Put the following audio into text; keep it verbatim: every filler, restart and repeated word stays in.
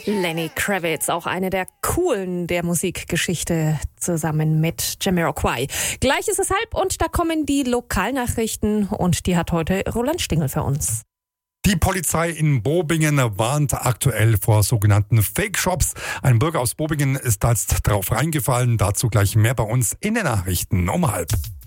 Lenny Kravitz, auch eine der coolen der Musikgeschichte, zusammen mit Jamiroquai. Gleich ist es halb und da kommen die Lokalnachrichten und die hat heute Roland Stingel für uns. Die Polizei in Bobingen warnt aktuell vor sogenannten Fake-Shops. Ein Bürger aus Bobingen ist da jetzt drauf reingefallen. Dazu gleich mehr bei uns in den Nachrichten um halb.